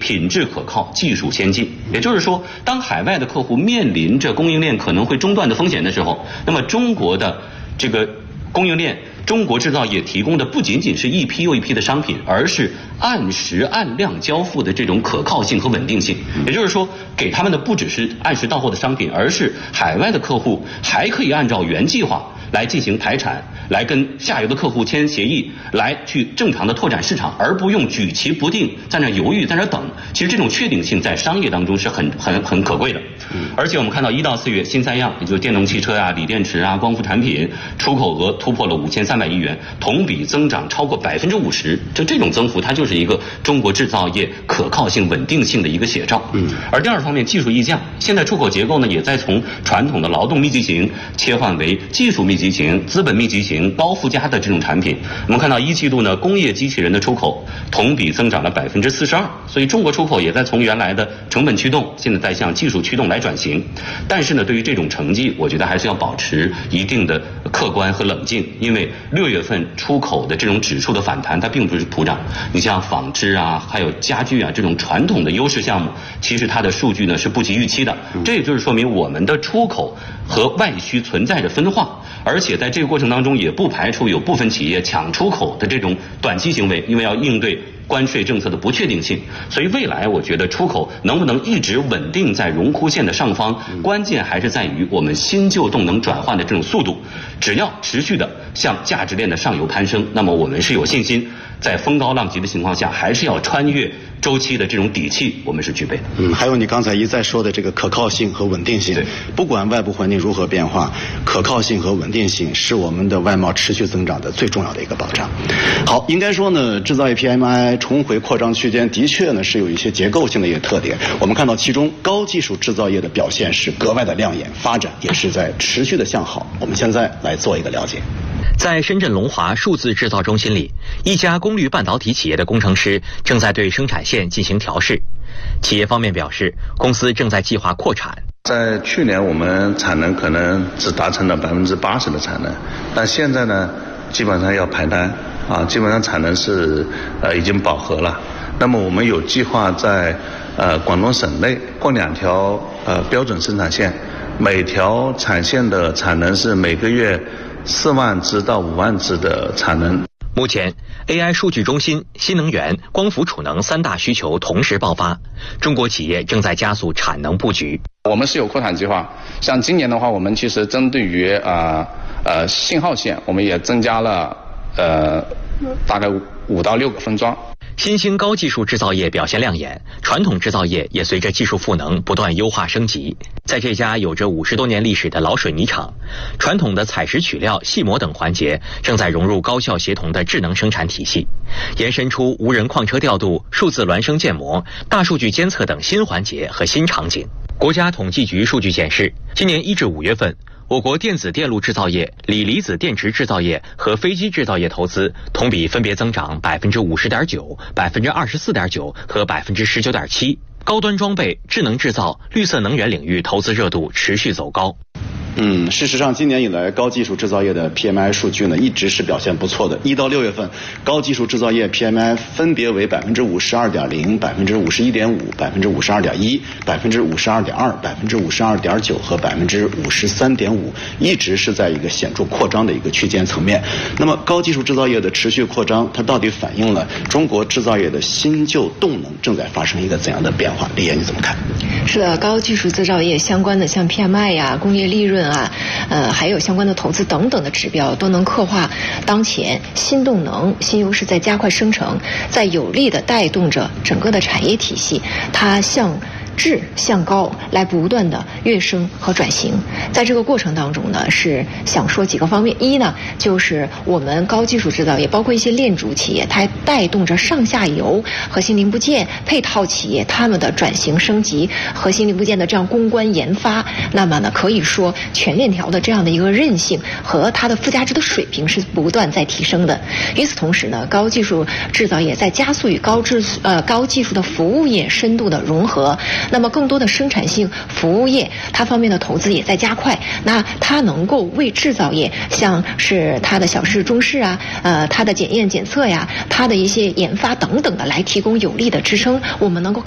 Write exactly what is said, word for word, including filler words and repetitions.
品质可靠、技术先进。也就是说，当海外的客户面临着供应链可能会中断的风险的时候，那么中国的这个供应链。中国制造业提供的不仅仅是一批又一批的商品，而是按时按量交付的这种可靠性和稳定性。也就是说，给他们的不只是按时到货的商品，而是海外的客户还可以按照原计划来进行排产，来跟下游的客户签协议，来去正常的拓展市场，而不用举棋不定，在那犹豫，在那等。其实这种确定性在商业当中是很很很可贵的。而且我们看到一到四月新三样，也就是电动汽车啊、锂电池啊、光伏产品出口额突破了五千三百亿元，同比增长超过百分之五十。就这种增幅，它就是一个中国制造业可靠性、稳定性的一个写照。嗯。而第二方面，技术溢价，现在出口结构呢，也在从传统的劳动密集型切换为技术密集型、资本密集型、高附加的这种产品。我们看到一季度呢，工业机器人的出口同比增长了百分之四十二，所以中国出口也在从原来的成本驱动，现在在向技术驱动来转型。但是呢，对于这种成绩，我觉得还是要保持一定的客观和冷静，因为六月份出口的这种指数的反弹，它并不是普涨。你像纺织啊，还有家具啊这种传统的优势项目，其实它的数据呢是不及预期的。这也就是说明我们的出口和外需存在着分化，而且在这个过程当中，也不排除有部分企业抢出口的这种短期行为，因为要应对关税政策的不确定性。所以未来我觉得出口能不能一直稳定在荣枯线的上方，关键还是在于我们新旧动能转换的这种速度。只要持续的向价值链的上游攀升，那么我们是有信心在风高浪急的情况下，还是要穿越周期的这种底气，我们是具备的。 嗯，还有你刚才一再说的这个可靠性和稳定性，不管外部环境如何变化，可靠性和稳定性是我们的外贸持续增长的最重要的一个保障。好，应该说呢，制造业 P M I 重回扩张区间，的确呢是有一些结构性的一个特点。我们看到其中高技术制造业的表现是格外的亮眼，发展也是在持续的向好。我们现在来做一个了解。 在深圳龙华数字制造中心里，一家功率半导体企业的工程师正在对生产线进行调试。企业方面表示，公司正在计划扩产。 在去年我们产能可能只达成了百分之八十的产能，但现在呢，基本上要排单啊，基本上产能是呃已经饱和了。那么我们有计划在呃广东省内扩两条呃标准生产线，每条产线的产能是每个月四万只到五万只的产能。 目前 A I 数据中心、新能源、光伏储能三大需求同时爆发，中国企业正在加速产能布局。 我们是有扩产计划，像今年的话，我们其实针对于呃呃信号线，我们也增加了呃大概五到六个分装。 新兴高技术制造业表现亮眼，传统制造业也随着技术赋能不断优化升级。在这家有着五十多年历史的老水泥厂，传统的采石取料、细磨等环节正在融入高效协同的智能生产体系，延伸出无人矿车调度、数字孪生建模、大数据监测等新环节和新场景。国家统计局数据显示，今年一至五月份，我国电子电路制造业、锂离子电池制造业和飞机制造业投资同比分别增长百分之五十点九、百分之二十四点九和百分之十九点七。高端装备、智能制造、绿色能源领域投资热度持续走高。 嗯，事实上，今年以来，高技术制造业的 P M I 数据呢，一直是表现不错的。一到六月份，高技术制造业 P M I 分别为百分之五十二点零、百分之五十一点五、百分之五十二点一、百分之五十二点二、百分之五十二点九和百分之五十三点五，一直是在一个显著扩张的一个区间层面。那么，高技术制造业的持续扩张，它到底反映了中国制造业的新旧动能正在发生一个怎样的变化？李岩，你怎么看？ 是的，高技术制造业相关的像 P M I 呀、工业利润啊，呃，还有相关的投资等等的指标，都能刻画当前新动能、新优势在加快生成，在有力的带动着整个的产业体系，它向质向高来不断的跃升和转型。在这个过程当中呢，是想说几个方面。一呢，就是我们高技术制造业，包括一些链主企业，它带动着上下游核心零部件配套企业他们的转型升级，核心零部件的这样攻关研发。那么呢，可以说全链条的这样的一个韧性和它的附加值的水平是不断在提升的。与此同时呢，高技术制造业在加速与高质呃高技术的服务业深度的融合。那么更多的生产性服务业，它方面的投资也在加快。那它能够为制造业，像是它的小试中试啊，呃，它的检验检测呀，它的一些研发等等的，来提供有力的支撑。我们能够